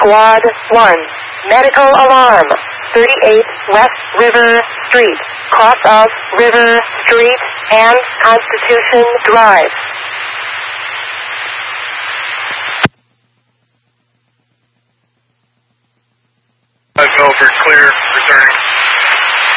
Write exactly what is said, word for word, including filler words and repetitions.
Squad one. Medical alarm. thirty-eight West River Street, cross of River Street and Constitution Drive. Over, clear, returning.